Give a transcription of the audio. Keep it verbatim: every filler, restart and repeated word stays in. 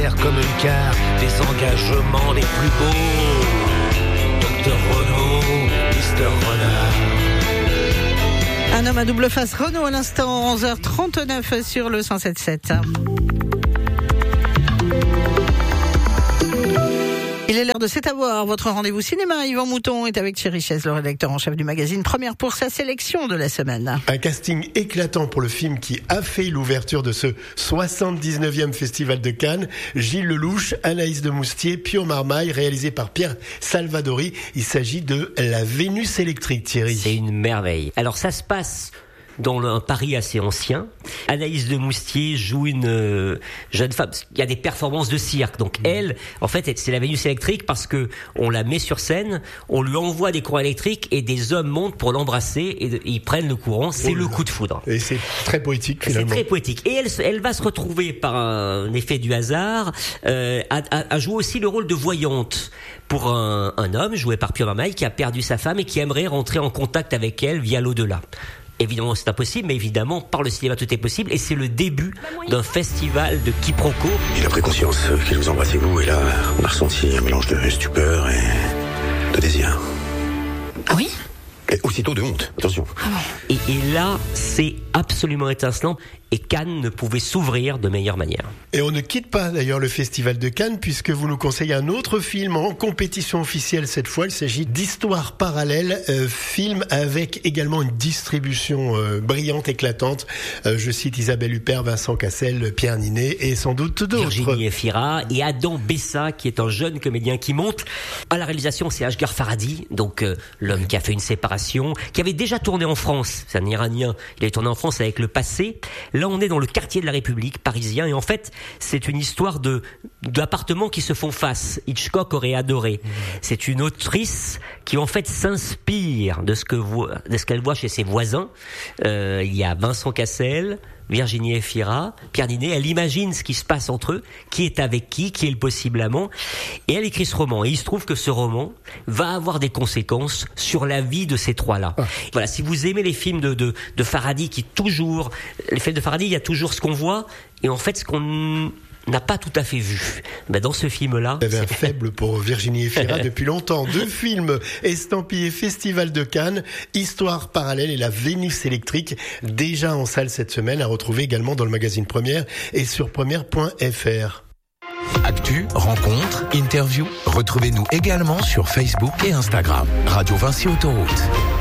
sincère comme une carte, des engagements les plus beaux. Docteur Renaud, Mister Renard. Un homme à double face, Renaud à l'instant, onze heures trente-neuf sur le cent sept sept. Il est l'heure de C'est à voir, votre rendez-vous cinéma. Yvan Mouton est avec Thierry Chaise, le rédacteur en chef du magazine Première pour sa sélection de la semaine. Un casting éclatant pour le film qui a fait l'ouverture de ce soixante-dix-neuvième Festival de Cannes. Gilles Lelouch, Anaïs de Moustier, Pio Marmaille, réalisé par Pierre Salvadori. Il s'agit de La Vénus électrique, Thierry. C'est une merveille. Alors ça se passe dans un Paris assez ancien. Anaïs de Moustier joue une euh, jeune femme. Il y a des performances de cirque. Donc mmh. elle, en fait, c'est la Vénus électrique parce que on la met sur scène, on lui envoie des courants électriques et des hommes montent pour l'embrasser et, de, et ils prennent le courant. C'est oh le coup de foudre. Et c'est très poétique finalement. C'est très poétique. Et elle, elle va se retrouver par un effet du hasard euh, à, à, à jouer aussi le rôle de voyante pour un, un homme joué par Pio Marmaille qui a perdu sa femme et qui aimerait rentrer en contact avec elle via l'au-delà. Évidemment, c'est impossible, mais évidemment, par le cinéma, tout est possible. Et c'est le début d'un festival de quiproquos. Il a pris conscience qu'il vous embrassait vous, et là, on a ressenti un mélange de stupeur et de désir. Ah oui ? Et aussitôt de honte, attention. Ah bon. Et, et là, c'est absolument étincelant. Et Cannes ne pouvait s'ouvrir de meilleure manière. Et on ne quitte pas d'ailleurs le Festival de Cannes puisque vous nous conseillez un autre film en compétition officielle cette fois. Il s'agit d'Histoire parallèle, euh, film avec également une distribution euh, brillante, éclatante. Euh, je cite Isabelle Huppert, Vincent Cassel, Pierre Ninet et sans doute d'autres. Virginie Efira et Adam Bessa qui est un jeune comédien qui monte. À la réalisation, c'est Asghar Farhadi, donc euh, l'homme qui a fait Une séparation, qui avait déjà tourné en France. C'est un Iranien. Il avait tourné en France avec Le Passé. Là, on est dans le quartier de la République parisien et en fait, c'est une histoire de d'appartements qui se font face. Hitchcock aurait adoré. Mmh. C'est une autrice qui en fait s'inspire de ce que voit, de ce qu'elle voit chez ses voisins. Euh, il y a Vincent Cassel, Virginie Efira, Pierre Ninet. Elle imagine ce qui se passe entre eux, qui est avec qui, qui est le possible amant. Et elle écrit ce roman. Et il se trouve que ce roman va avoir des conséquences sur la vie de ces trois-là. Ah. Voilà, si vous aimez les films de, de, de Farhadi, qui toujours, les films de Farhadi, il y a toujours ce qu'on voit, et en fait, ce qu'on n'a pas tout à fait vu. Ben dans ce film-là... Vous avez un faible pour Virginie Efira depuis longtemps. Deux films estampillés Festival de Cannes, Histoire parallèle et La Vénus électrique, déjà en salle cette semaine, à retrouver également dans le magazine Première et sur première point f r. Actu, rencontres, interviews, retrouvez-nous également sur Facebook et Instagram. Radio Vinci Autoroute.